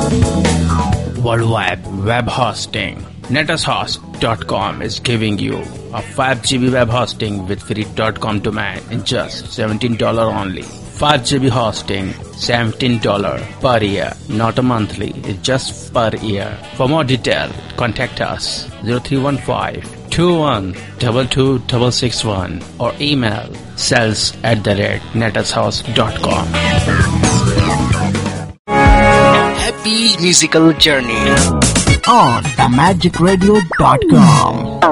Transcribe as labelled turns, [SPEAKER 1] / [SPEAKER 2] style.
[SPEAKER 1] Worldwide web hosting. NetAsHost.com is giving you a 5 GB web hosting with free .com domain in just $17 only. 5 GB hosting, $17 per year, not a monthly, it's just per year. For more detail, contact us 0315-2122-661 or email sales@netashouse.com.
[SPEAKER 2] Happy musical journey
[SPEAKER 3] on themagicradio.com.